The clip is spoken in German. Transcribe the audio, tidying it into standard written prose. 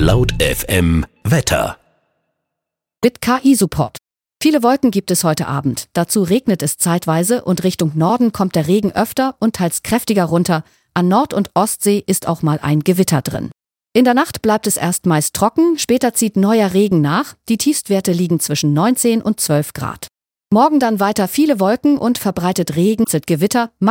Laut FM Wetter. Mit KI-Support. Viele Wolken gibt es heute Abend. Dazu regnet es zeitweise und Richtung Norden kommt der Regen öfter und teils kräftiger runter. An Nord- und Ostsee ist auch mal ein Gewitter drin. In der Nacht bleibt es erst meist trocken, später zieht neuer Regen nach. Die Tiefstwerte liegen zwischen 19 und 12 Grad. Morgen dann weiter viele Wolken und verbreitet Regen, Gewitter.